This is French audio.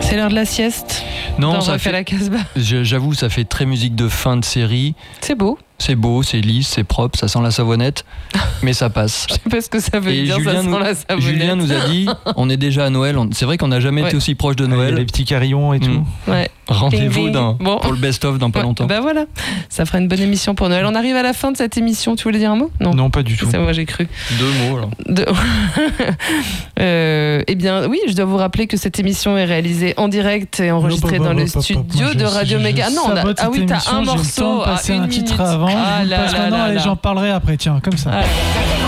C'est l'heure de la sieste. Non, ça fait la Casbah. J'avoue, ça fait très musique de fin de série. C'est beau. C'est beau, c'est lisse, c'est propre, ça sent la savonnette, mais ça passe. Je sais pas ce que ça veut dire, Julien ça sent la savonnette. Julien nous a dit, on est déjà à Noël. C'est vrai qu'on n'a jamais été aussi proche de Noël. Les petits carillons et tout. Ouais. Rendez-vous pour le best-of dans pas longtemps. Bah voilà, ça fera une bonne émission pour Noël. On arrive à la fin de cette émission. Tu voulais dire un mot ? Non, pas du tout. Ça, moi j'ai cru. 2 mots alors. Eh bien, oui, je dois vous rappeler que cette émission est réalisée en direct et enregistrée dans le studio de Radio Méga. Non, ah oui, t'as un morceau à une minute. Titre avant, passe maintenant, allez, j'en parlerai après, tiens, comme ça.